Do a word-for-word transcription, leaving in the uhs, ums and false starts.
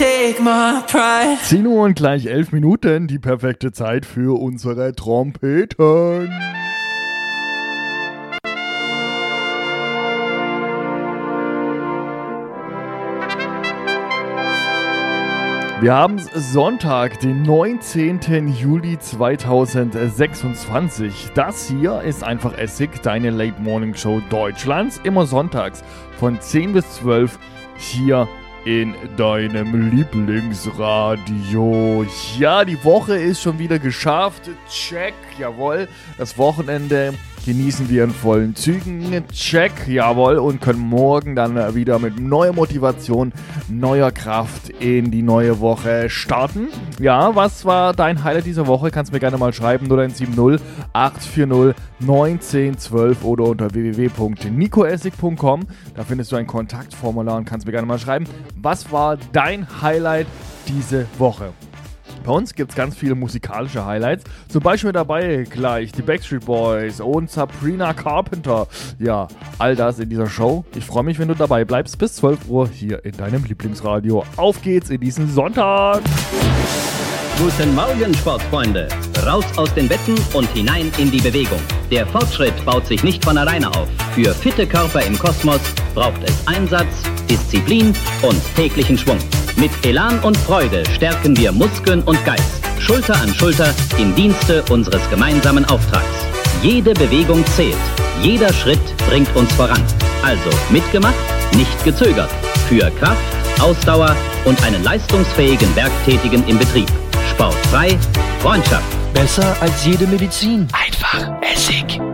take my pride. zehn Uhr und gleich elf Minuten, die perfekte Zeit für unsere Trompeten. Wir haben Sonntag, den neunzehnten Juli zweitausendsechsundzwanzig. Das hier ist einfach Essig, deine Late Morning Show Deutschlands. Immer sonntags von zehn bis zwölf hier in deinem Lieblingsradio. Ja, die Woche ist schon wieder geschafft. Check, jawohl. Das Wochenende genießen wir in vollen Zügen. Check, jawohl. Und können morgen dann wieder mit neuer Motivation, neuer Kraft in die neue Woche starten. Ja, was war dein Highlight dieser Woche? Kannst mir gerne mal schreiben. null eins sieben null acht vier null neun eins null eins zwei oder unter w w w punkt nicoessig punkt com. Da findest du ein Kontaktformular und kannst mir gerne mal schreiben, was war dein Highlight diese Woche? Bei uns gibt es ganz viele musikalische Highlights. Zum Beispiel dabei gleich die Backstreet Boys und Sabrina Carpenter. Ja, all das in dieser Show. Ich freue mich, wenn du dabei bleibst bis zwölf Uhr hier in deinem Lieblingsradio. Auf geht's in diesen Sonntag. Guten Morgen, Sportfreunde. Raus aus den Betten und hinein in die Bewegung. Der Fortschritt baut sich nicht von alleine auf. Für fitte Körper im Kosmos braucht es Einsatz, Disziplin und täglichen Schwung. Mit Elan und Freude stärken wir Muskeln und Geist, Schulter an Schulter im Dienste unseres gemeinsamen Auftrags. Jede Bewegung zählt, jeder Schritt bringt uns voran. Also mitgemacht, nicht gezögert. Für Kraft, Ausdauer und einen leistungsfähigen Werktätigen im Betrieb. Sportfrei, Freundschaft. Besser als jede Medizin. Einfach Essig.